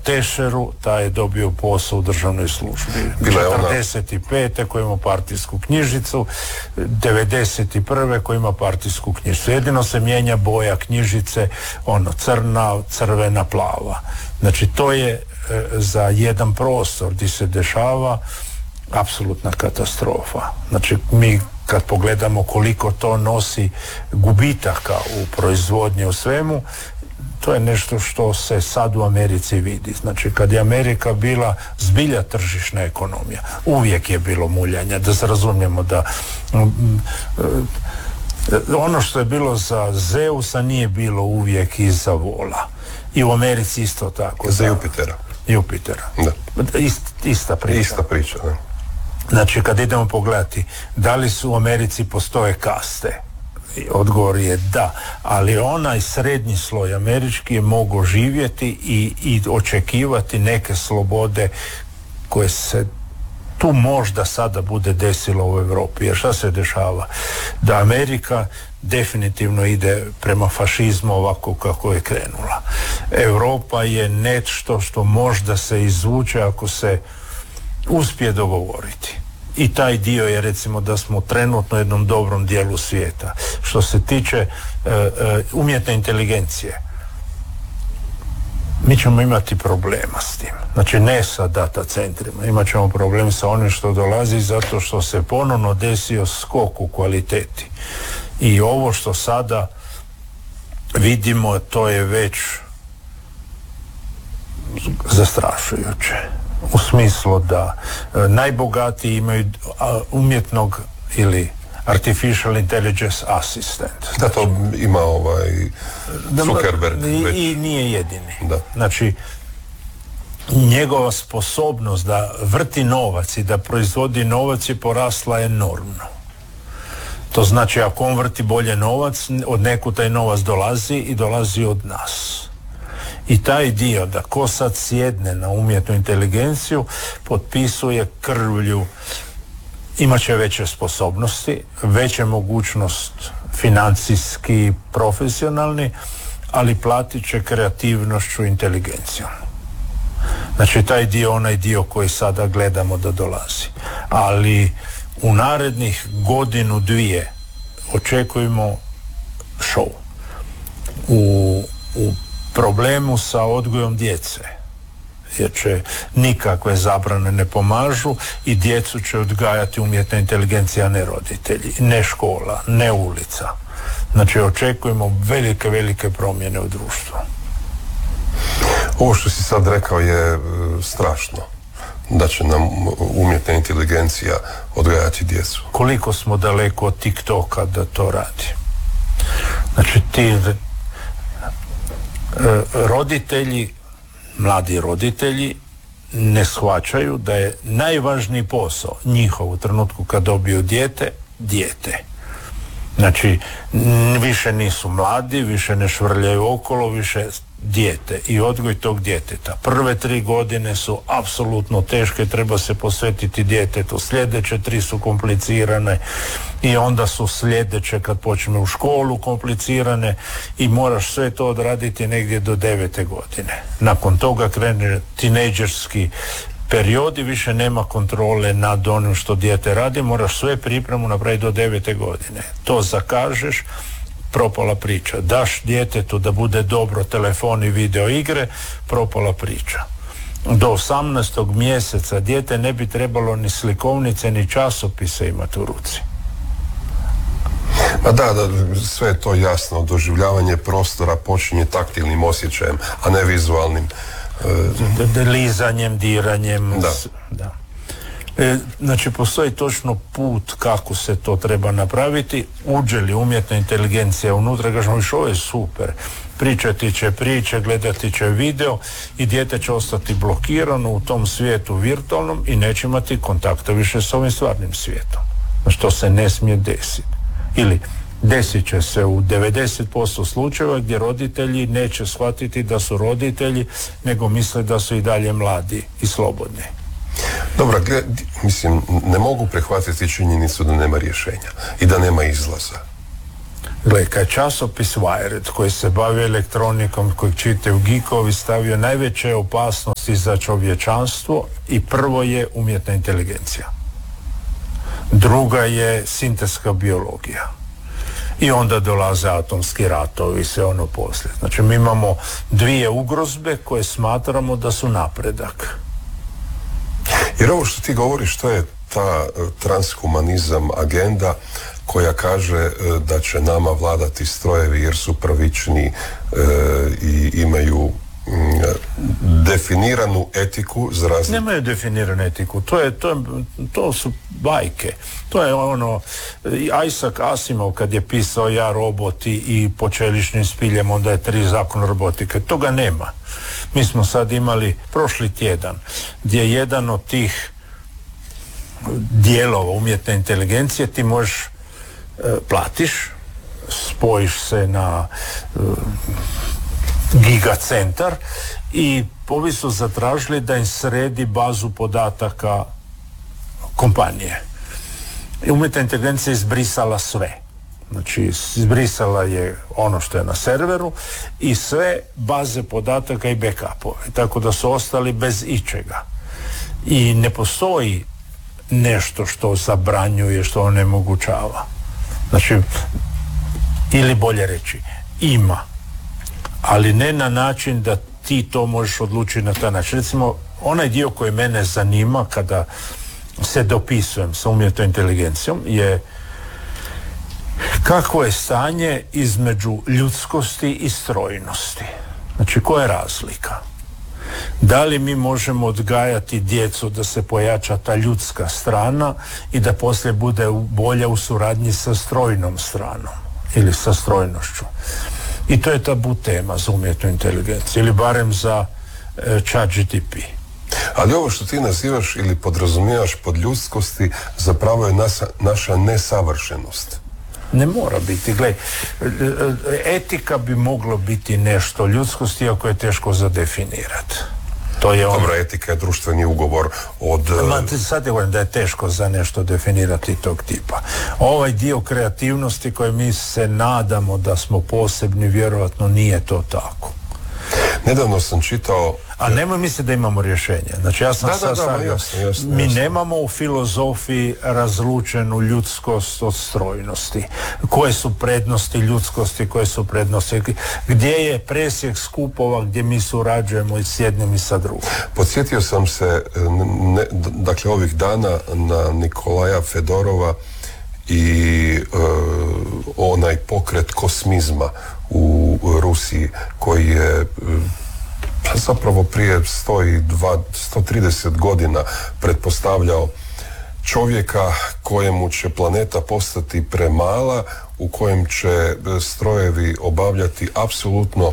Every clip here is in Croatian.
Tešeru, taj je dobio posao u državnoj službi. 45. koji ima partijsku knjižicu, 91. koji ima partijsku knjižicu. Jedino se mijenja boja knjižice, crna, crvena, plava. Znači to je za jedan prostor gdje se dešava apsolutna katastrofa. Znači mi kad pogledamo koliko to nosi gubitaka u proizvodnji, u svemu, to je nešto što se sad u Americi vidi. Znači kad je Amerika bila zbilja tržišna ekonomija, uvijek je bilo muljanja, da se razumijemo da ono što je bilo za Zeusa nije bilo uvijek i za vola. I u Americi isto tako. Za Jupitera. Da. Ista priča. Ista priča, da. Znači, kad idemo pogledati, da li su u Americi postoje kaste? Odgovor je da, ali onaj srednji sloj američki je mogao živjeti i očekivati neke slobode koje se tu možda sada bude desilo u Europi. Jer šta se dešava? Da Amerika definitivno ide prema fašizmu ovako kako je krenula. Europa je nešto što možda se izvuče ako se uspije dogovoriti. I taj dio je recimo da smo trenutno u jednom dobrom dijelu svijeta. Što se tiče umjetne inteligencije, mi ćemo imati problema s tim. Znači ne sa data centrima, imat ćemo problem sa onim što dolazi zato što se ponovno desio skok u kvaliteti. I ovo što sada vidimo, to je već zastrašujuće. U smislu da najbogatiji imaju umjetnog ili artificial intelligence assistant. Da, to ima Zuckerberg već. I nije jedini. Da. Znači, njegova sposobnost da vrti novac i da proizvodi novac je porasla enormno. To znači, ako on vrti bolje novac, od nekud taj novac dolazi i dolazi od nas. I taj dio da ko sad sjedne na umjetnu inteligenciju, potpisuje krvlju, imat će veće sposobnosti, veće mogućnost financijski, profesionalni, ali platit će kreativnošću, inteligencijom. Znači taj dio, onaj dio koji sada gledamo da dolazi. Ali u narednih godinu, dvije očekujemo show. U problemu sa odgojom djece, jer će nikakve zabrane ne pomažu i djecu će odgajati umjetna inteligencija, ne roditelji, ne škola, ne ulica. Znači očekujemo velike promjene u društvu. Ovo što si sad rekao je strašno, da će nam umjetna inteligencija odgajati djecu. Koliko smo daleko od TikToka da to radi? Znači ti roditelji, mladi roditelji ne shvaćaju da je najvažniji posao njihov u trenutku kad dobiju dijete. Znači, više nisu mladi, više ne švrljaju okolo, više dijete i odgoj tog djeteta. Prve 3 godine su apsolutno teške, treba se posvetiti djetetu. Sljedeće 3 su komplicirane i onda su sljedeće kad počne u školu komplicirane i moraš sve to odraditi negdje do 9. godine. Nakon toga krene tinejdžerski periodi, više nema kontrole nad onim što dijete radi, moraš sve pripremu napraviti do 9. godine. To zakažeš, propala priča. Daš djetetu da bude dobro telefon i video igre, propala priča. Do 18. mjeseca dijete ne bi trebalo ni slikovnice ni časopise imati u ruci. Pa da, sve je to jasno. Doživljavanje prostora počinje taktilnim osjećajem, a ne vizualnim. Lizanjem, diranjem. Da. Znači postoji točno put kako se to treba napraviti. Uđe li umjetna inteligencija unutra, kažemo, ovo je super, pričati će priče, gledati će video i dijete će ostati blokirano u tom svijetu virtualnom i neće imati kontakta više s ovim stvarnim svijetom. Što se ne smije desiti. Ili desit će se u 90% slučajeva gdje roditelji neće shvatiti da su roditelji, nego misle da su i dalje mladi i slobodni. Dobro, mislim, ne mogu prihvatiti činjenicu da nema rješenja i da nema izlaza. Gle, kad časopis Wired, koji se bavi elektronikom, koji čitaju geekovi, stavio najveće opasnosti za čovječanstvo, i prvo je umjetna inteligencija. Druga je sintetska biologija. I onda dolaze atomski ratovi i sve ono poslije. Znači, mi imamo dvije ugrozbe koje smatramo da su napredak. Jer ovo što ti govoriš, to je ta transhumanizam agenda koja kaže da će nama vladati strojevi jer su pravični i imaju definiranu etiku za razliku. Nemaju definiranu etiku, to su bajke. To je ono, Isaac Asimov kad je pisao Ja, roboti i po čeličnim spiljem, onda je 3 zakona robotike. Toga nema. Mi smo sad imali prošli tjedan gdje jedan od tih dijelova umjetne inteligencije ti možeš platiš, spojiš se na gigacentar i ovi su zatražili da im sredi bazu podataka kompanije. I umjetna inteligencija je izbrisala sve. Znači, izbrisala je ono što je na serveru i sve baze podataka i backupove. Tako da su ostali bez ičega. I ne postoji nešto što zabranjuje, što onemogućava. Znači, ili bolje reći, ima, ali ne na način da ti to možeš odlučiti na taj način. Recimo, onaj dio koji mene zanima kada se dopisujem sa umjetnom inteligencijom je kakvo je stanje između ljudskosti i strojnosti. Znači, koja je razlika? Da li mi možemo odgajati djecu da se pojača ta ljudska strana i da poslije bude bolja u suradnji sa strojnom stranom ili sa strojnošću? I to je tabu tema za umjetnu inteligenciju, ili barem za ChatGPT. Ali ovo što ti nazivaš ili podrazumijevaš pod ljudskosti zapravo je naša nesavršenost. Ne mora biti. Gle, etika bi moglo biti nešto ljudskosti, ako je teško zadefinirati. To je Dobra, etika je društveni ugovor od... Sad je govorim da je teško za nešto definirati tog tipa. Ovaj dio kreativnosti koje mi se nadamo da smo posebni, vjerojatno nije to tako. Nedavno sam čitao... A nemoj misliti da imamo rješenje. Znači, ja sam sastavio. Mi nemamo u filozofiji razlučenu ljudskost od strojnosti. Koje su prednosti ljudskosti, koje su prednosti... Gdje je presjek skupova gdje mi surađujemo i s jednim i sa drugim. Podsjetio sam se, dakle, ovih dana na Nikolaja Fedorova i onaj pokret kosmizma u Rusiji koji je zapravo prije 130 godina pretpostavljao čovjeka kojemu će planeta postati premala, u kojem će strojevi obavljati apsolutno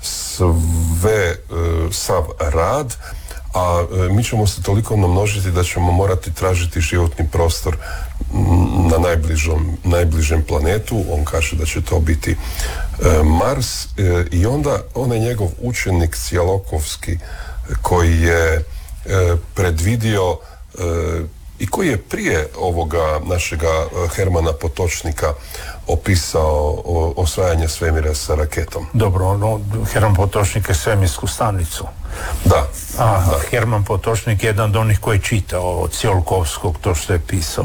sav rad, a mi ćemo se toliko namnožiti da ćemo morati tražiti životni prostor na najbližem planetu. On kaže da će to biti Mars, i onda onaj njegov učenik Cijalokovski koji je predvidio i koji je prije ovoga našega Hermana Potočnika opisao osvajanje svemira sa raketom. Dobro, Herman Potočnik je svemirsku stanicu. Da. Da. Herman Potočnik je jedan od onih koji čita od Cijolkovskog, to što je pisao.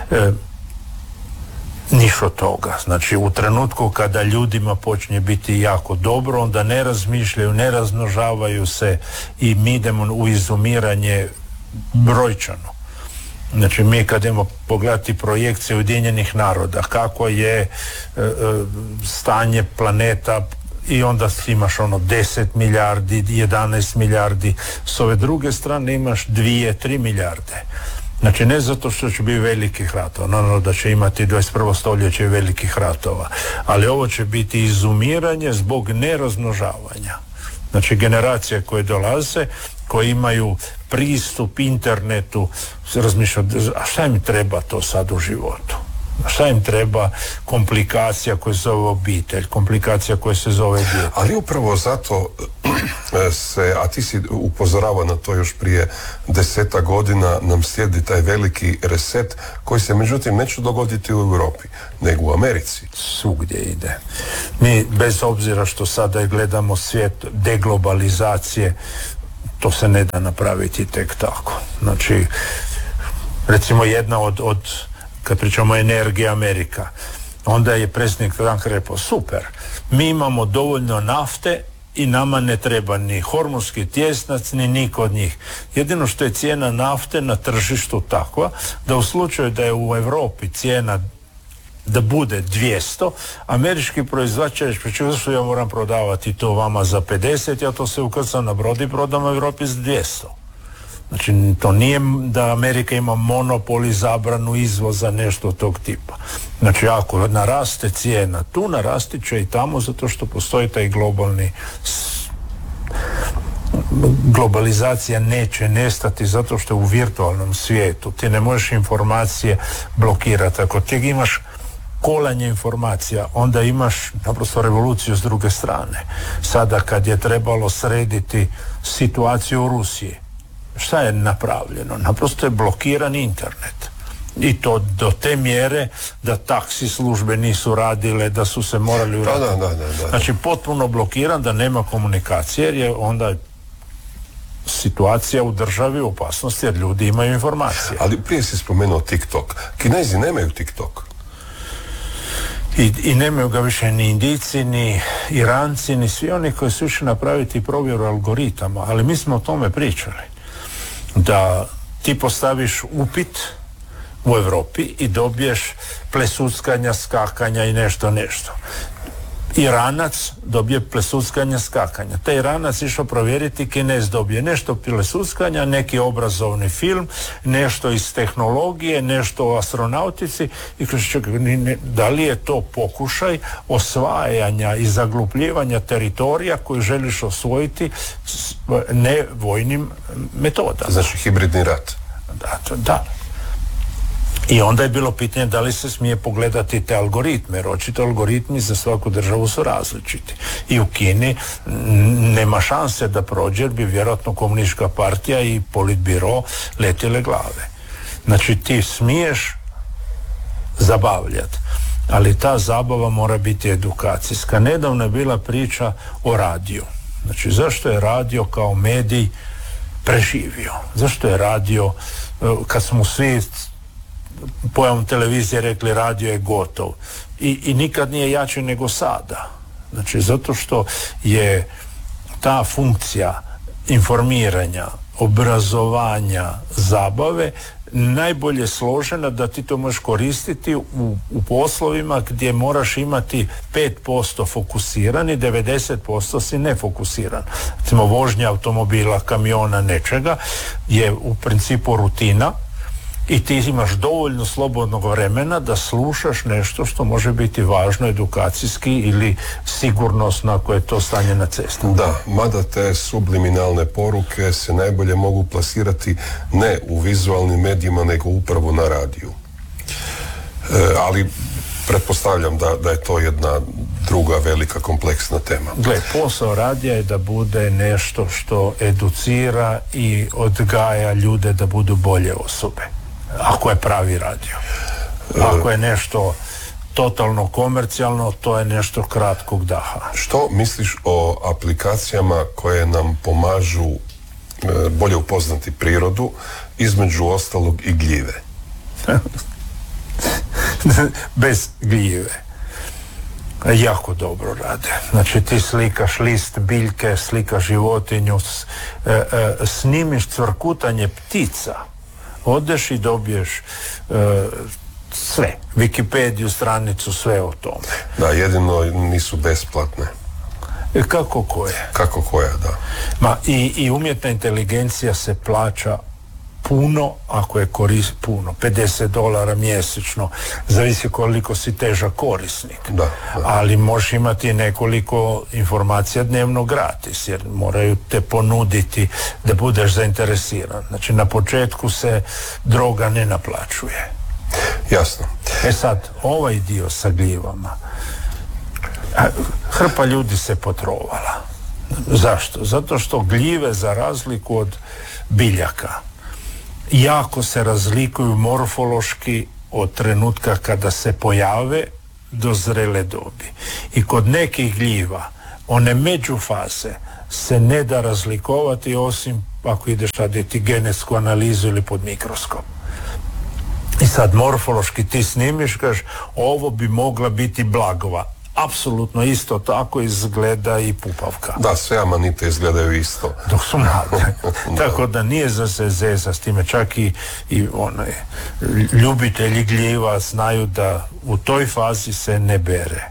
Niš od toga. Znači, u trenutku kada ljudima počne biti jako dobro, onda ne razmišljaju, ne razmnožavaju se i mi idemo u izumiranje brojčano. Znači, mi kad idemo pogledati projekcije Ujedinjenih naroda, kako je stanje planeta, i onda imaš 10 milijardi, 11 milijardi, s ove druge strane imaš 2-3 milijarde. Znači, ne zato što će biti velikih ratova, naravno da će imati 21. stoljeće velikih ratova, ali ovo će biti izumiranje zbog nerazmnožavanja. Znači, generacije koje dolaze, koji imaju pristup internetu, razmišljaju, a šta mi treba to sad u životu? Šta im treba? Komplikacija koja se zove obitelj, komplikacija koja se zove dijete. Ali upravo zato a ti si upozoravao na to još prije 10 godina, nam slijedi taj veliki reset koji se međutim neće dogoditi u Europi, nego u Americi. Svugdje ide. Mi, bez obzira što sada gledamo svijet deglobalizacije, to se ne da napraviti tek tako. Znači, recimo jedna kad pričamo o energiji Amerika, onda je predsjednik Trump rekao, super, mi imamo dovoljno nafte i nama ne treba ni hormonski tjesnac, ni niko od njih. Jedino što je cijena nafte na tržištu takva, da u slučaju da je u Europi cijena da bude 200, američki proizvođač će što ja moram prodavati to vama za 50, ja to se ukrcam na brod i prodam u Europi za 200. Znači, to nije da Amerika ima monopol i zabranu izvoza, nešto tog tipa. Znači, ako naraste cijena tu, narasti će i tamo, zato što postoji taj globalizacija neće nestati, zato što u virtualnom svijetu ti ne možeš informacije blokirati. Ako ti imaš kolanje informacija, onda imaš naprosto revoluciju s druge strane. Sada kad je trebalo srediti situaciju u Rusiji, šta je napravljeno? Naprosto je blokiran internet. I to do te mjere da taksi službe nisu radile, da su se morali Da. Znači, potpuno blokiran, da nema komunikacije, jer je onda situacija u državi u opasnosti, jer ljudi imaju informacije. Ali prije si spomenuo TikTok. Kinezi nemaju TikTok. I nemaju ga više ni Indijci, ni Iranci, ni svi oni koji su išli napraviti provjeru algoritama, ali mi smo o tome pričali. Da ti postaviš upit u Europi i dobiješ plesuckanja, skakanja i nešto. Iranac dobije plesuckanja, skakanja. Taj Iranac išao provjeriti, Kinez dobije nešto plesuckanja, neki obrazovni film, nešto iz tehnologije, nešto o astronautici i kaže, da li je to pokušaj osvajanja i zaglupljivanja teritorija koju želiš osvojiti nevojnim metodama. Znači hibridni rat. Da. I onda je bilo pitanje da li se smije pogledati te algoritme, jer očito algoritmi za svaku državu su različiti. I u Kini nema šanse da prođe, jer bi vjerojatno komunistička partija i politbiro letile glave. Znači, ti smiješ zabavljati, ali ta zabava mora biti edukacijska. Nedavno je bila priča o radiju. Znači, zašto je radio kao medij preživio? Zašto je radio, kad smo svi pojavom televizije rekli radio je gotov, i nikad nije jači nego sada. Znači, zato što je ta funkcija informiranja, obrazovanja, zabave najbolje složena da ti to možeš koristiti u poslovima gdje moraš imati 5% fokusiran i 90% si nefokusiran. Recimo, vožnja automobila, kamiona, nečega je u principu rutina i ti imaš dovoljno slobodnog vremena da slušaš nešto što može biti važno edukacijski ili sigurnosno ako je to stanje na cesti. Da, mada te subliminalne poruke se najbolje mogu plasirati ne u vizualnim medijima, nego upravo na radiju. Ali pretpostavljam da je to jedna druga velika kompleksna tema. Gle, posao radija je da bude nešto što educira i odgaja ljude da budu bolje osobe. Ako je pravi radio. Ako je nešto totalno komercijalno, to je nešto kratkog daha. Što misliš o aplikacijama koje nam pomažu bolje upoznati prirodu, između ostalog i gljive? Bez gljive. Jako dobro rade. Znači, ti slikaš list biljke, slikaš životinju, snimiš cvrkutanje ptica, odeš i dobiješ sve. Wikipediju, stranicu, sve o tome. Da, jedino nisu besplatne. Kako koje? Kako koja, da. Ma, i umjetna inteligencija se plaća puno, ako je puno, $50 mjesečno, zavisi koliko si težak korisnik. Da. Ali možeš imati nekoliko informacija dnevno gratis, jer moraju te ponuditi da budeš zainteresiran. Znači, na početku se droga ne naplaćuje. Jasno. Sad, ovaj dio sa gljivama, hrpa ljudi se potrovala. Zašto? Zato što gljive, za razliku od biljaka, jako se razlikuju morfološki od trenutka kada se pojave do zrele dobi. I kod nekih gljiva one međufaze se ne da razlikovati, osim ako ideš raditi genetsku analizu ili pod mikroskop. I sad morfološki ti snimiš, kažeš, ovo bi mogla biti blagova. Apsolutno isto tako izgleda i pupavka. Da, sve amanite izgledaju isto. Dok su mlade. Tako da nije za se zeza s time. Čak i ljubitelji gljiva znaju da u toj fazi se ne bere.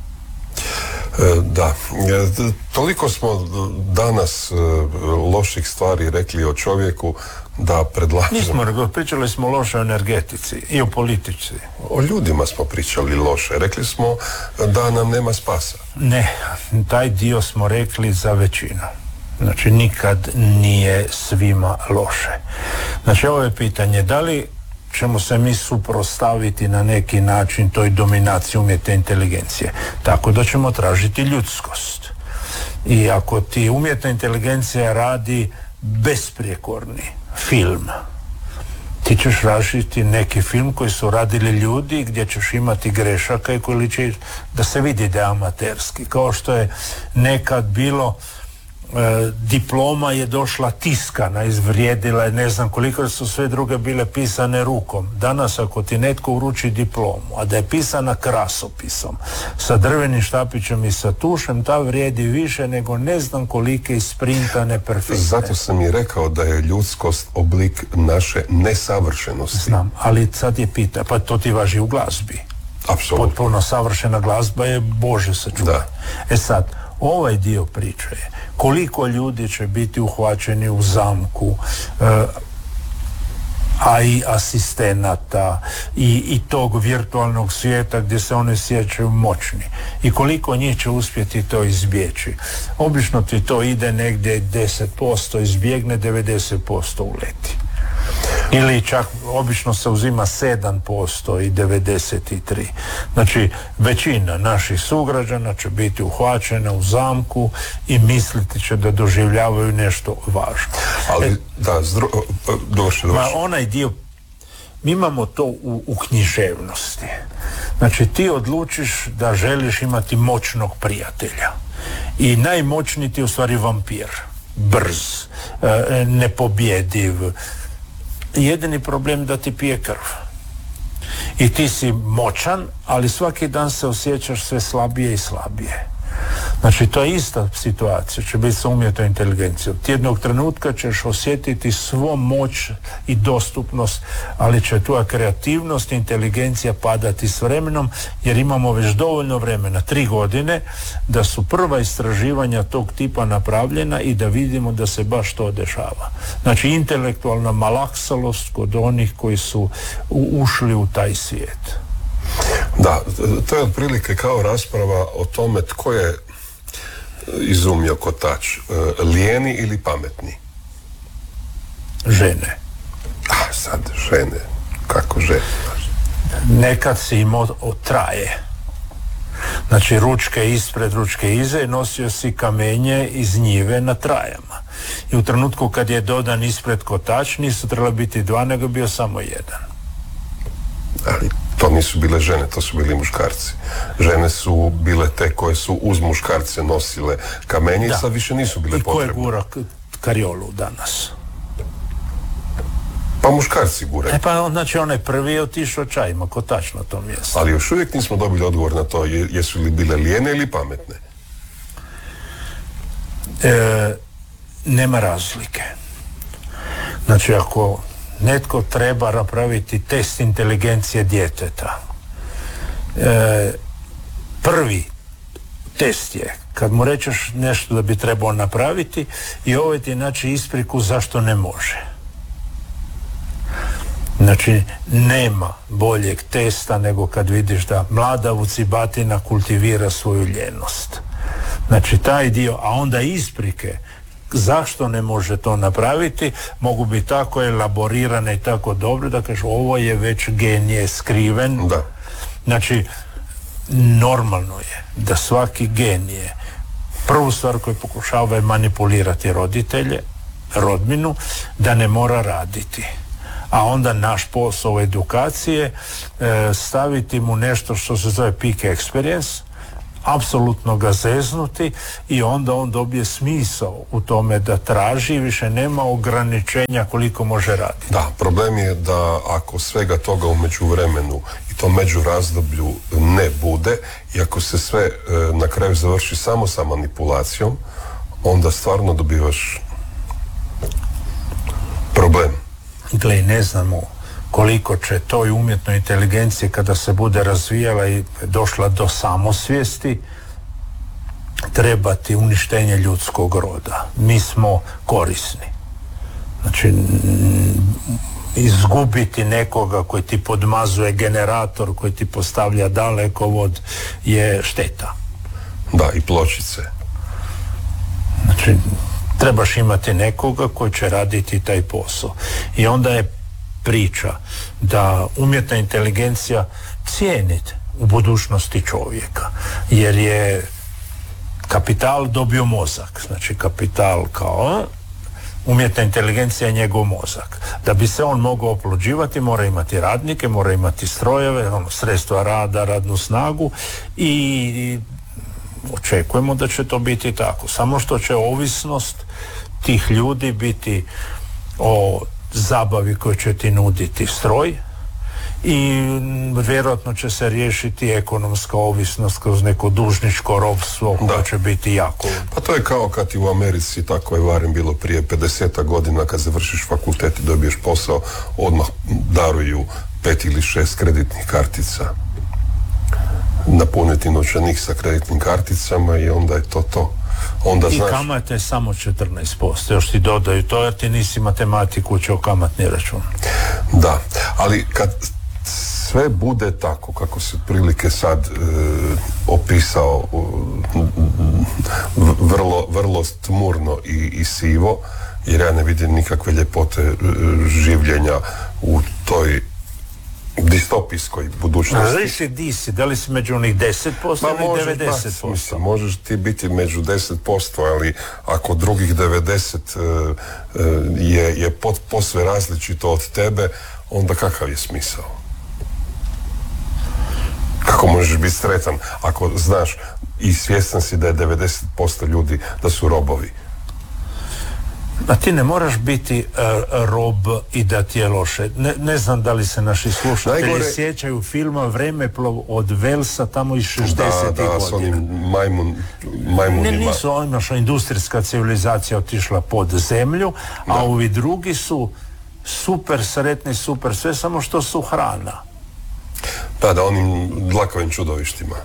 Da. Toliko smo danas loših stvari rekli o čovjeku da predlažemo... Nismo, pričali smo loše o energetici i o politici. O ljudima smo pričali loše. Rekli smo da nam nema spasa. Ne, taj dio smo rekli za većinu. Znači, nikad nije svima loše. Znači, ovo je pitanje, da li ćemo se mi suprotstaviti na neki način toj dominaciji umjetne inteligencije? Tako da ćemo tražiti ljudskost. I ako ti umjetna inteligencija radi besprijekorni film, ti ćeš tražiti neki film koji su radili ljudi, gdje ćeš imati grešaka i koji će da se vidi da je amaterski. Kao što je nekad bilo, diploma je došla tiskana, izvrijedila je ne znam koliko, su sve druge bile pisane rukom. Danas ako ti netko uruči diplomu, a da je pisana krasopisom, sa drvenim štapićem i sa tušem, ta vrijedi više nego ne znam kolike isprintane perfektne. Zato sam i rekao da je ljudskost oblik naše nesavršenosti. Znam, ali sad je pitanje, pa to ti važi u glazbi. Apsolutno. Potpuno savršena glazba je Bože sačuvaj. Sad, ovaj dio priče je koliko ljudi će biti uhvaćeni u zamku a i asistenata i tog virtualnog svijeta gdje se oni sjećaju moćni i koliko njih će uspjeti to izbjeći. Obično ti to ide negdje 10%, izbjegne, 90% uleti. Ili čak obično se uzima 7% i 93%. Znači, većina naših sugrađana će biti uhvaćena u zamku i misliti će da doživljavaju nešto važno. Ali, došli. Onaj dio, mi imamo to u književnosti. Znači, ti odlučiš da želiš imati moćnog prijatelja. I najmoćniji ti je u stvari vampir. Brz, nepobjediv. Jedini problem da ti pije krv. I ti si moćan, ali svaki dan se osjećaš sve slabije i slabije. Znači, to je ista situacija, će biti sa umjetnom inteligencijom. Ti jednog trenutka ćeš osjetiti svu moć i dostupnost, ali će tvoja kreativnost i inteligencija padati s vremenom, jer imamo već dovoljno vremena, 3 godine, da su prva istraživanja tog tipa napravljena i da vidimo da se baš to dešava. Znači, intelektualna malaksalost kod onih koji su ušli u taj svijet. Da, to je otprilike kao rasprava o tome tko je izumio kotač, lijeni ili pametni? Žene. Sad žene, kako žene? Nekad si imao traje. Znači, ručke ispred, ručke iza, i nosio si kamenje iz njive na trajama. I u trenutku kad je dodan ispred kotač, nisu trebali biti 2, nego bio samo 1. Ali to nisu bile žene, to su bili muškarci. Žene su bile te koje su uz muškarce nosile kamenje i sad više nisu bile potrebne. I ko je gura kariolu danas? Pa muškarci guraju. Pa znači onaj prvi je otišao čajima, kotač na tom mjestu. Ali još uvijek nismo dobili odgovor na to jesu li bile lijene ili pametne. Nema razlike. Znači, ako netko treba napraviti test inteligencije djeteta, prvi test je kad mu rečeš nešto da bi trebao napraviti i ovo ti znači ispriku zašto ne može. Znači, nema boljeg testa nego kad vidiš da mlada vucibatina kultivira svoju ljenost. Znači, taj dio, a onda isprike zašto ne može to napraviti, mogu biti tako elaborirane i tako dobro da kažu ovo je već genije skriven. Da. Znači, normalno je da svaki genije prvu stvar koju pokušava je manipulirati roditelje, rodbinu, da ne mora raditi. A onda naš posao edukacije staviti mu nešto što se zove peak experience, apsolutno ga zeznuti i onda on dobije smisao u tome da traži i više nema ograničenja koliko može raditi. Da, problem je da ako svega toga u međuvremenu i tom međurazdoblju ne bude i ako se sve na kraju završi samo sa manipulacijom, onda stvarno dobivaš problem. Gle, ne znamo koliko će toj umjetnoj inteligenciji kada se bude razvijala i došla do samosvijesti trebati uništenje ljudskog roda. Mi smo korisni. Znači, izgubiti nekoga koji ti podmazuje generator, koji ti postavlja dalekovod je šteta. Da, i pločice. Znači, trebaš imati nekoga koji će raditi taj posao. I onda je priča da umjetna inteligencija cijeniti u budućnosti čovjeka, jer je kapital dobio mozak. Znači, kapital kao umjetna inteligencija je njegov mozak. Da bi se on mogao oplođivati, mora imati radnike, mora imati strojeve, sredstva rada, radnu snagu i očekujemo da će to biti tako. Samo što će ovisnost tih ljudi biti o zabavi koju će ti nuditi stroj i vjerojatno će se riješiti ekonomska ovisnost kroz neko dužničko ropstvo koje će biti jako. Pa to je kao kad i u Americi, tako je barem bilo prije 50 godina, kad završiš fakultet i dobiješ posao, odmah daruju 5 ili 6 kreditnih kartica. Napuniti novčanik sa kreditnim karticama i onda je to. Onda, i kamate je samo 14%. Još ti dodaju to jer ti nisi matematiku učio kamatni račun. Da, ali kad sve bude tako kako se otprilike sad opisao, vrlo tmurno i sivo, jer ja ne vidim nikakve ljepote življenja u toj distopijskoj budućnosti. Da li si među onih 10% ili 90%? Mislim, možeš ti biti među 10%, ali ako drugih 90 je posve različito od tebe, onda kakav je smisao? Kako možeš biti sretan ako znaš i svjestan si da je 90% ljudi da su robovi? A ti ne moraš biti rob i da ti je loše. Ne znam da li se naši slušatelji sjećaju filma Vremeplov od Velsa tamo iz 60. godina. S onim majmunima. Nisu, naša industrijska civilizacija otišla pod zemlju, a ovi drugi su super sretni, super sve, samo što su hrana. Da, onim dlakovim čudovištima.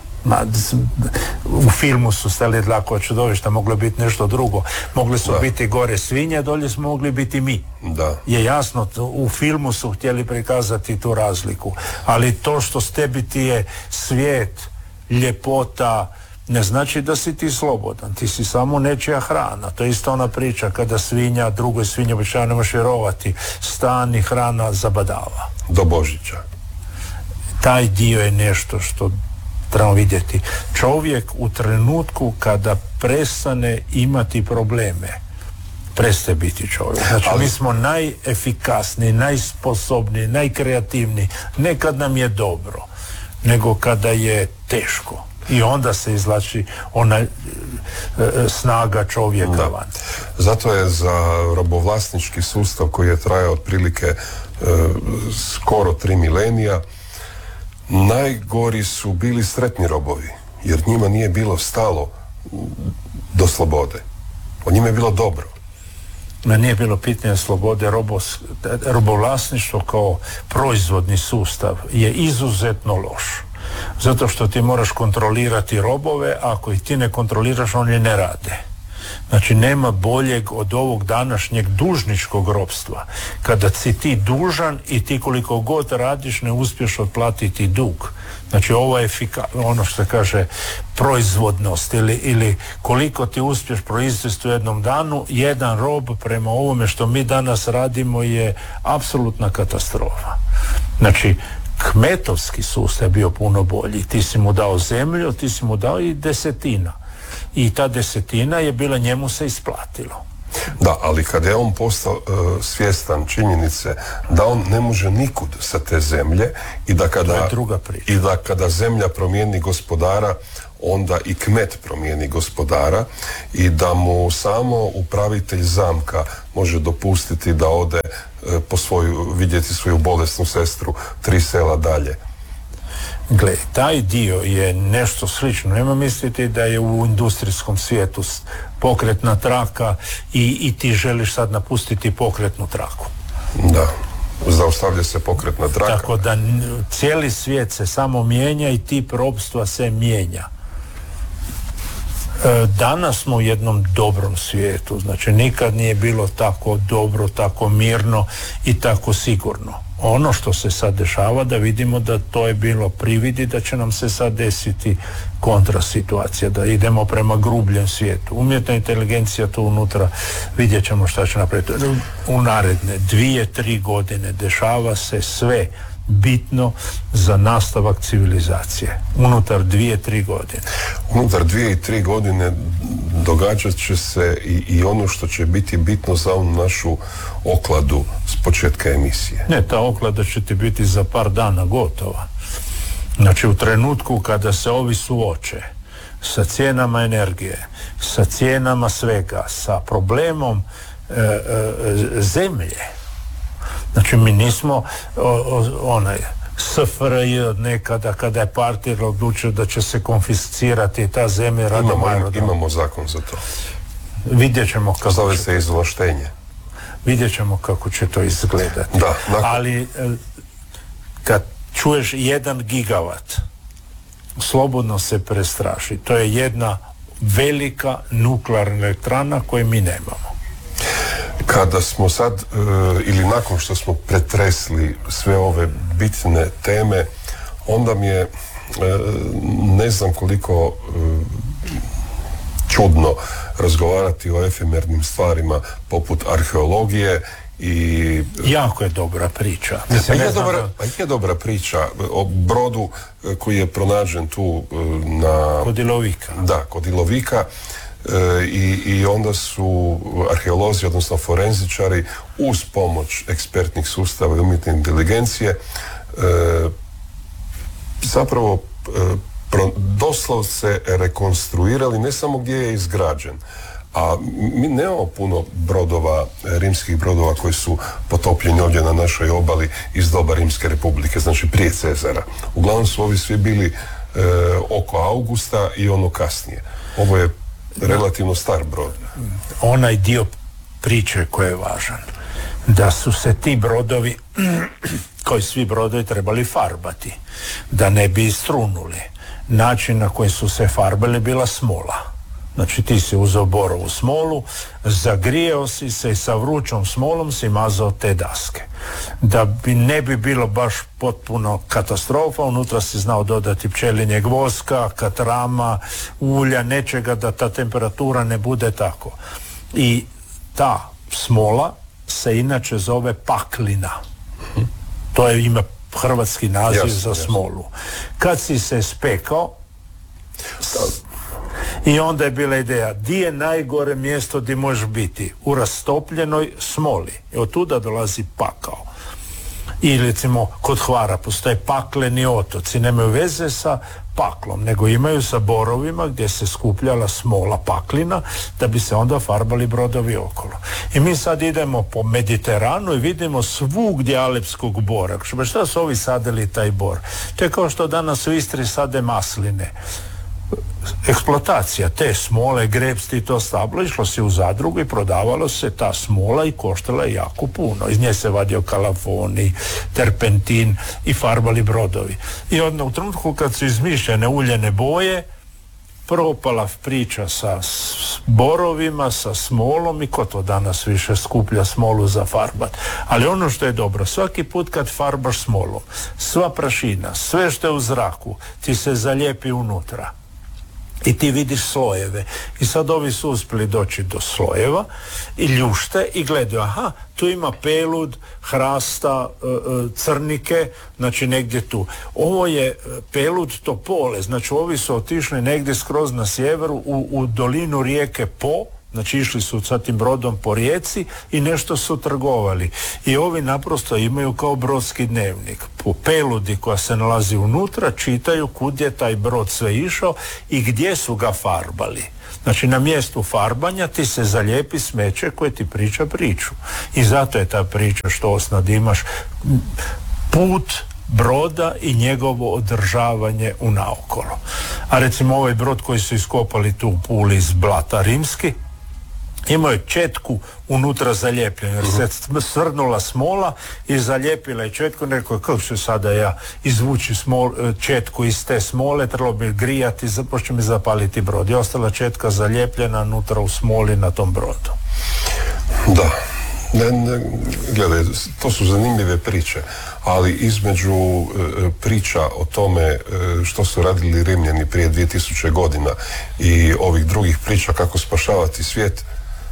U filmu su stali dlakova čudovišta, moglo biti nešto drugo. Mogli su biti gore svinje, dolje smo mogli biti mi. Da. Je jasno, u filmu su htjeli prikazati tu razliku. Ali to što s tebi ti je svijet, ljepota, ne znači da si ti slobodan. Ti si samo nečija hrana. To je isto ona priča kada svinja, drugoj svinji običajno ne možeš vjerovati, stan i hrana zabadava. Do Božića. Taj dio je nešto što trebamo vidjeti. Čovjek u trenutku kada prestane imati probleme, prestaje biti čovjek. Znači, mi smo najefikasniji, najsposobniji, najkreativniji, ne kad nam je dobro, nego kada je teško. I onda se izvlači ona snaga čovjeka van. Zato je za robovlasnički sustav koji je trajao otprilike skoro 3 milenija, najgori su bili sretni robovi, jer njima nije bilo stalo do slobode. O njima je bilo dobro. Nije bilo pitanje slobode. Robovlasništvo kao proizvodni sustav je izuzetno loš. Zato što ti moraš kontrolirati robove, a ako ih ti ne kontroliraš, oni ne rade. Znači, nema boljeg od ovog današnjeg dužničkog ropstva. Kada si ti dužan i ti koliko god radiš ne uspješ otplatiti dug. Znači, ovo je ono što se kaže proizvodnost ili koliko ti uspješ proizvesti u jednom danu, jedan rob prema ovome što mi danas radimo je apsolutna katastrofa. Znači, kmetovski sustav bio puno bolji. Ti si mu dao zemlju, ti si mu dao i desetina. I ta desetina je bila, njemu se isplatilo. Da, ali kada je on postao svjestan činjenice da on ne može nikud sa te zemlje i da kada zemlja promijeni gospodara, onda i kmet promijeni gospodara i da mu samo upravitelj zamka može dopustiti da ode vidjeti svoju bolesnu sestru 3 sela dalje. Gle, taj dio je nešto slično. Nema misliti da je u industrijskom svijetu pokretna traka i ti želiš sad napustiti pokretnu traku. Da, zaustavlja se pokretna traka. Tako da cijeli svijet se samo mijenja i tip ropstva se mijenja. Danas smo u jednom dobrom svijetu, znači nikad nije bilo tako dobro, tako mirno i tako sigurno. Ono što se sad dešava, da vidimo da to je bilo prividi, da će nam se sad desiti kontra situacija, da idemo prema grubljem svijetu. Umjetna inteligencija tu unutra, vidjet ćemo šta će napraviti. U naredne 2-3 godine dešava se sve bitno za nastavak civilizacije. Unutar 2-3 godine. Unutar 2-3 godine događat će se i ono što će biti bitno za onu našu okladu s početka emisije. Ne, ta oklada će ti biti za par dana gotova. Znači u trenutku kada se ovi suoče sa cijenama energije, sa cijenama svega, sa problemom zemlje. Znači mi nismo SFRJ od nekada kada je partija odlučio da će se konfiscirati ta zemlja. Imamo zakon za to. Vidjet ćemo kako zove se izvlaštenje. Vidjet ćemo kako će to izgledati. Da, ali kad čuješ 1 gigavat, slobodno se prestraši. To je jedna velika nuklearna elektrana koju mi nemamo. Kada smo sad, ili nakon što smo pretresli sve ove bitne teme, onda mi je, ne znam koliko čudno razgovarati o efemernim stvarima poput arheologije i... Jako je dobra priča. Je dobra priča o brodu koji je pronađen tu kod Ilovika. Da, kod Ilovika. I onda su arheolozi, odnosno forenzičari, uz pomoć ekspertnih sustava i umjetne inteligencije zapravo doslovce rekonstruirali ne samo gdje je izgrađen, a mi nemamo puno brodova, rimskih brodova koji su potopljeni ovdje na našoj obali iz doba Rimske republike, znači prije Cezara. Uglavnom su ovi svi bili oko Augusta i ono kasnije. Ovo je relativno star brod. Onaj dio priče koji je važan, da su se ti brodovi, koji svi brodovi, trebali farbati, da ne bi istrunuli. Način na koji su se farbali bila smola. Znači ti si uzeo borovu smolu, zagrijao si se i sa vrućom smolom si mazao te daske. Da ne bi bilo baš potpuno katastrofa, unutra si znao dodati pčelinjeg voska, katrama, ulja, nečega da ta temperatura ne bude tako. I ta smola se inače zove paklina. To je ima hrvatski naziv za smolu. Kad si se spekao, i onda je bila ideja, di je najgore mjesto gdje možeš biti? U rastopljenoj smoli. I od tuda dolazi pakao. I recimo kod Hvara postoje pakleni otoci, nemaju veze sa paklom, nego imaju sa borovima gdje se skupljala smola paklina da bi se onda farbali brodovi okolo. I mi sad idemo po Mediteranu i vidimo svugdje alepskog bora. Šta su ovi sadili taj bor? To je kao što danas u Istri sade masline. Eksploatacija te smole, grepsti, to stablo, išlo se u zadrugu i prodavalo se ta smola i koštala je jako puno. Iz nje se vadio kalafoni, terpentin i farbali brodovi. I onda u trenutku kad su izmišljene uljene boje, propala priča sa borovima, sa smolom i ko to danas više skuplja smolu za farbat. Ali ono što je dobro, svaki put kad farbaš smolom, sva prašina, sve što je u zraku ti se zalijepi unutra. i ti vidiš slojeve. I sad ovi su uspjeli doći do slojeva i ljušte i gledaju, aha, tu ima pelud, hrasta, crnike, znači negdje tu. Ovo je pelud topole, znači ovi su otišli negdje skroz na sjeveru u dolinu rijeke Po, znači išli su sa tim brodom po rijeci i nešto su trgovali. I ovi naprosto imaju kao brodski dnevnik. Po peludi koja se nalazi unutra čitaju kud je taj brod sve išao i gdje su ga farbali. Znači na mjestu farbanja ti se zalijepi smeće koje ti priča priču. I zato je ta priča što osnad imaš put broda i njegovo održavanje u naokolo. A recimo ovaj brod koji su iskopali tu u Puli iz blata Rimski, imao je četku unutra zalijepljenu, jer se svrnula smola i zalijepila je četku. Rekao je, kako ću sada ja izvući četku iz te smole, trebalo bi grijati, počne mi zapaliti brod. I ostala četka zalijepljena unutra u smoli na tom brodu. Da. Gledaj, to su zanimljive priče, ali između priča o tome što su radili Rimljani prije 2000 godina i ovih drugih priča kako spašavati svijet.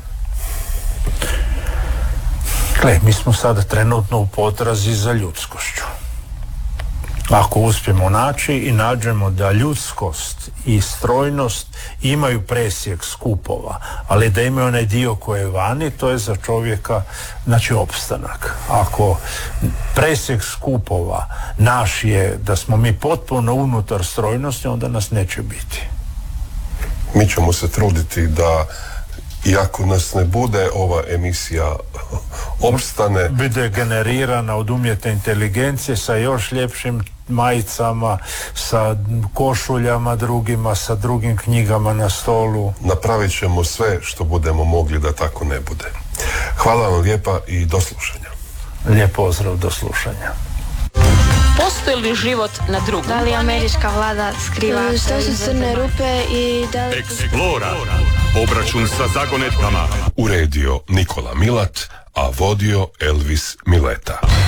Gle, mi smo sada trenutno u potrazi za ljudskošću. Ako uspijemo naći i nađemo da ljudskost i strojnost imaju presjek skupova, ali da imaju onaj dio koji je vani, to je za čovjeka, znači, opstanak. Ako presjek skupova naš je da smo mi potpuno unutar strojnosti, onda nas neće biti. Mi ćemo se truditi da, iako nas ne bude, ova emisija opstane. Bude generirana od umjetne inteligencije sa još ljepšim majicama, sa košuljama drugima, sa drugim knjigama na stolu. Napravit ćemo sve što budemo mogli da tako ne bude. Hvala vam lijepa i do slušanja. Lijep pozdrav, do slušanja. Postoji li život na drugom? Da li američka vlada skriva što su crne rupe i da li... Eksplora. Obračun sa zagonetkama. Uredio Nikola Milat, a vodio Elvis Mileta.